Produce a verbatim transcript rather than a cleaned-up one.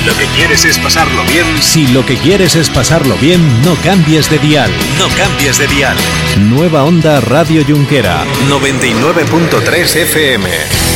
lo que quieres es pasarlo bien... Si lo que quieres es pasarlo bien, no cambies de dial. No cambies de dial. Nueva Onda Radio Junquera. noventa y nueve punto tres F M.